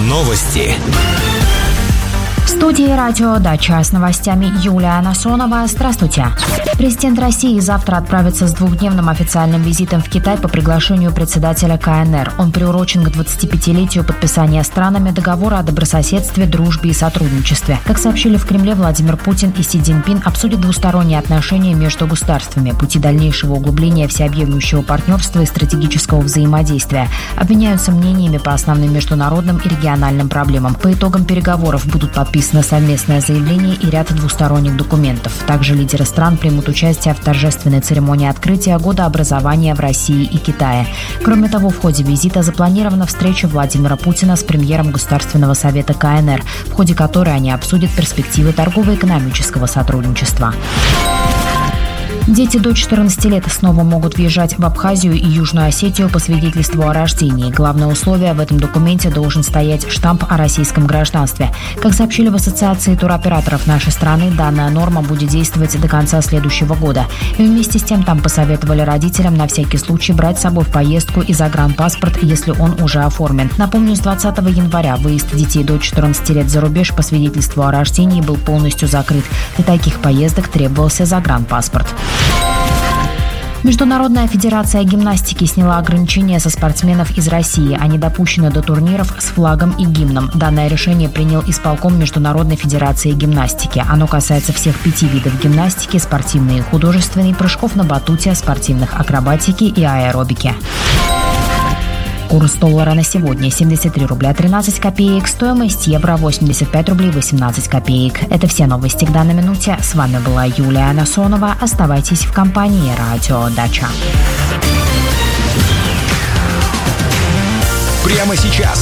Новости. В студии «Радио Дача» с новостями Юлия Анасонова. Здравствуйте. Президент России завтра отправится с двухдневным официальным визитом в Китай по приглашению председателя КНР. Он приурочен к 25-летию подписания странами договора о добрососедстве, дружбе и сотрудничестве. Как сообщили в Кремле, Владимир Путин и Си Цзиньпин обсудят двусторонние отношения между государствами, пути дальнейшего углубления всеобъемлющего партнерства и стратегического взаимодействия. Обменяются мнениями по основным международным и региональным проблемам. По итогам переговоров будут подписаны совместное заявление и ряд двусторонних документов. Также лидеры стран примут участие в торжественной церемонии открытия года образования в России и Китае. Кроме того, в ходе визита запланирована встреча Владимира Путина с премьером Государственного совета КНР, в ходе которой они обсудят перспективы торгово-экономического сотрудничества. Дети до 14 лет снова могут въезжать в Абхазию и Южную Осетию по свидетельству о рождении. Главное условие: в этом документе должен стоять штамп о российском гражданстве. Как сообщили в Ассоциации туроператоров нашей страны, данная норма будет действовать до конца следующего года. И вместе с тем там посоветовали родителям на всякий случай брать с собой в поездку и загранпаспорт, если он уже оформлен. Напомню, с 20 января выезд детей до 14 лет за рубеж по свидетельству о рождении был полностью закрыт. Для таких поездок требовался загранпаспорт. Международная федерация гимнастики сняла ограничения со спортсменов из России. Они допущены до турниров с флагом и гимном. Данное решение принял исполком Международной федерации гимнастики. Оно касается всех 5 видов гимнастики: спортивной и художественной, прыжков на батуте, спортивных акробатики и аэробики. Курс доллара на сегодня 73 рубля 13 копеек, стоимость евро 85 рублей 18 копеек. Это все новости к данной минуте. С вами была Юлия Анасонова. Оставайтесь в компании «Радио Дача». Прямо сейчас